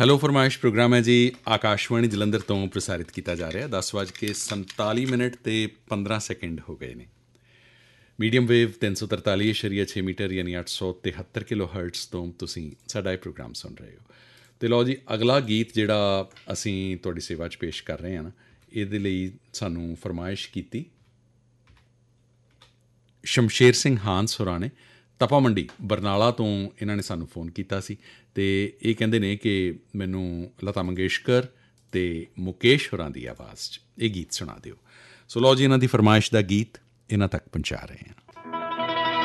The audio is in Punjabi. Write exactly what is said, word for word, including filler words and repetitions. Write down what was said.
ਹੈਲੋ ਫਰਮਾਇਸ਼ ਪ੍ਰੋਗਰਾਮ ਹੈ ਜੀ, ਆਕਾਸ਼ਵਾਣੀ ਜਲੰਧਰ ਤੋਂ ਪ੍ਰਸਾਰਿਤ ਕੀਤਾ ਜਾ ਰਿਹਾ। ਦਸ ਵੱਜ ਕੇ ਸੰਤਾਲੀ ਮਿੰਟ ਅਤੇ ਪੰਦਰਾਂ ਸੈਕਿੰਡ ਹੋ ਗਏ ਨੇ। ਮੀਡੀਅਮ ਵੇਵ ਤਿੰਨ ਸੌ ਤਰਤਾਲੀ ਇਸ਼ਾਰੀਆ ਛੇ ਮੀਟਰ ਯਾਨੀ ਅੱਠ ਸੌ ਤਿਹੱਤਰ ਕਿਲੋ ਹਰਟਸ ਤੋਂ ਤੁਸੀਂ ਸਾਡਾ ਇਹ ਪ੍ਰੋਗਰਾਮ ਸੁਣ ਰਹੇ ਹੋ। ਅਤੇ ਲਓ ਜੀ, ਅਗਲਾ ਗੀਤ ਜਿਹੜਾ ਅਸੀਂ ਤੁਹਾਡੀ ਸੇਵਾ 'ਚ ਪੇਸ਼ ਕਰ ਰਹੇ ਹਾਂ ਨਾ, ਇਹਦੇ ਲਈ ਸਾਨੂੰ ਫਰਮਾਇਸ਼ ਕੀਤੀ ਸ਼ਮਸ਼ੇਰ ਸਿੰਘ ਹਾਨਸ ਹੋਰਾਂ ਨੇ। ਤਪਾ ਮੰਡੀ ਬਰਨਾਲਾ ਤੋਂ ਇਹਨਾਂ ਨੇ ਸਾਨੂੰ ਫੋਨ ਕੀਤਾ ਸੀ ਅਤੇ ਇਹ ਕਹਿੰਦੇ ਨੇ ਕਿ ਮੈਨੂੰ ਲਤਾ ਮੰਗੇਸ਼ਕਰ ਅਤੇ ਮੁਕੇਸ਼ ਹੋਰਾਂ ਦੀ ਆਵਾਜ਼ 'ਚ ਇਹ ਗੀਤ ਸੁਣਾ ਦਿਓ। ਸੋ ਲਓ ਜੀ, ਇਹਨਾਂ ਦੀ ਫਰਮਾਇਸ਼ ਦਾ ਗੀਤ ਇਹਨਾਂ ਤੱਕ ਪਹੁੰਚਾ ਰਹੇ ਹਾਂ।